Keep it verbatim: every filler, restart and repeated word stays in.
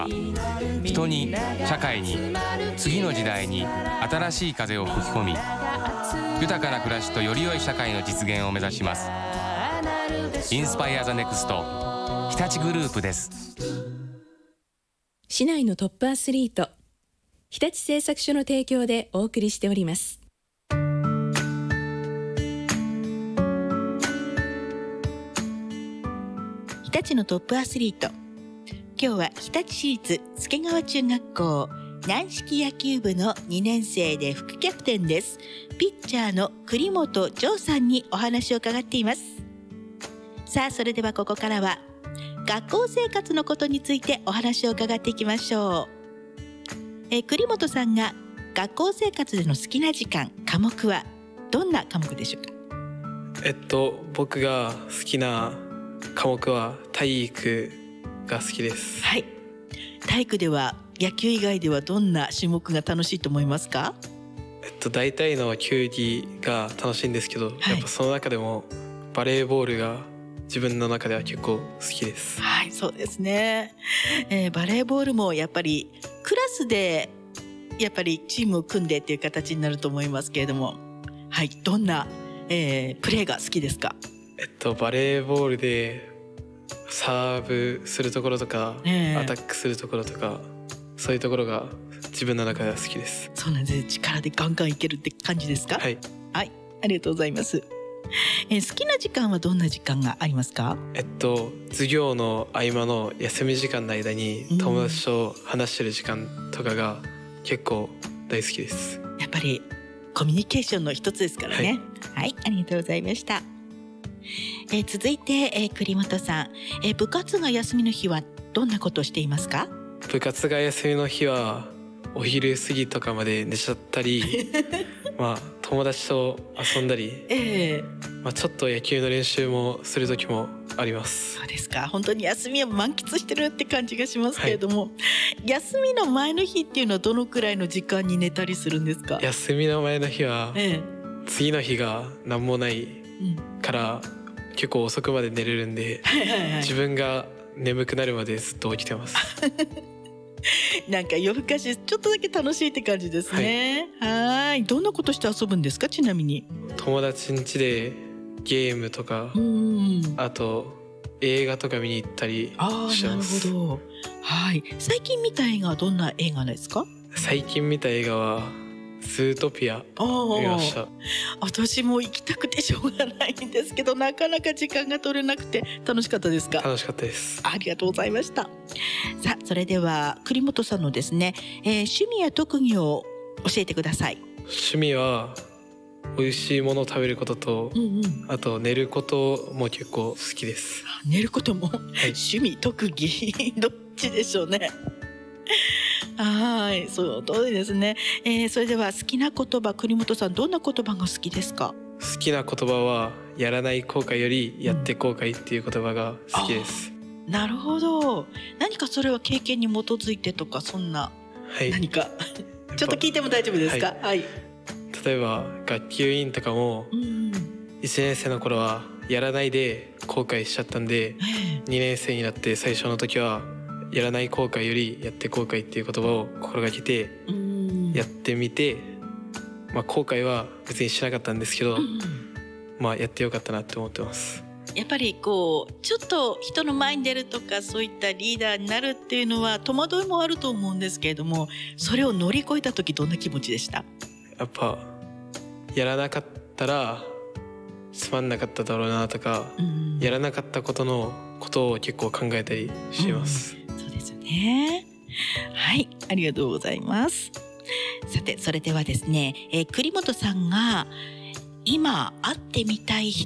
人に社会に次の時代に新しい風を吹き込み、豊かな暮らしとより良い社会の実現を目指します。インスパイアザネクスト日立グループです。 市内のトップアスリート、日立製作所の提供でお送りしております。 日立のトップアスリート、今日は日立市立助川中学校軟式野球部のにねん生で副キャプテンです。ピッチャーの栗本譲さんにお話を伺っています。さあ、それではここからは学校生活のことについてお話を伺っていきましょう。え栗本さんが学校生活での好きな時間、科目はどんな科目でしょうか？ えっと僕が好きな科目は体育が好きです。 はい、体育では野球以外ではどんな種目が楽しいと思いますか？ えっと大体の球技が楽しいんですけど、 はい、 やっぱその中でもバレーボールが自分の中では結構好きです。 はい、そうですね、えー、バレーボールもやっぱりクラスでやっぱりチームを組んでっていう形になると思いますけれども、はい、どんな、えー、プレーが好きですか？ えっとバレーボールでサーブするところとか、えー、アタックするところとか、そういうところが自分の中では好きです。 そうなんです。力でガンガンいけるって感じですか？ はい、 はい、ありがとうございます。えー、好きな時間はどんな時間がありますか？ えっと授業の合間の休み時間の間に友達と話してる時間とかが結構大好きです。 やっぱりコミュニケーションの一つですからね。はい、はい、ありがとうございました。えー、続いて、えー、栗本さん、えー、部活が休みの日はどんなことをしていますか？ 部活が休みの日はお昼過ぎとかまで寝ちゃったりまあ友達と遊んだり、えーまあ、ちょっと野球の練習もする時もあります。 そうですか。本当に休みを満喫してるって感じがしますけれども、はい、休みの前の日っていうのはどのくらいの時間に寝たりするんですか？ 休みの前の日は、えー、次の日が何もないから、うん、結構遅くまで寝れるんで、はいはいはい、自分が眠くなるまでずっと起きてますなんか夜更かしちょっとだけ楽しいって感じですね。はいはい。どんなことして遊ぶんですか？ちなみに友達ん家でゲームとか、うん、あと映画とか見に行ったりしてます。 あ、なるほど。はい。最近見た映画はどんな映画ですか？ 最近見た映画はズートピア見ました。 私も行きたくてしょうがないんですけど、なかなか時間が取れなくて楽しかったですか？ 楽しかったです。 ありがとうございました。さあ、それでは栗本さんのですね、えー、趣味や特技を教えてください。 趣味は美味しいものを食べることと、うんうん、あと寝ることも結構好きです。 寝ることも、はい、趣味特技どっちでしょうね。はい、そうどうですね、えー、それでは好きな言葉、栗本さんどんな言葉が好きですか？ 好きな言葉はやらない後悔よりやって後悔っていう言葉が好きです、 うん、なるほど。何かそれは経験に基づいてとかそんな、はい、何かちょっと聞いても大丈夫ですか？はい、はい、 例えば学級委員とかもいちねん生の頃はやらないで後悔しちゃったんで、にねん生になって最初の時はやらない後悔よりやって後悔っていう言葉を心がけてやってみて、まあ、後悔は別にしなかったんですけど、まあ、やってよかったなって思ってます。 やっぱりこうちょっと人の前に出るとかそういったリーダーになるっていうのは戸惑いもあると思うんですけれども、それを乗り越えた時どんな気持ちでした？ やっぱやらなかったらつまんなかっただろうなとか、やらなかったことのことを結構考えたりします、 うん、そうですよね。はい、ありがとうございます。さて、それではですね、えー、栗本さんが今会ってみたい人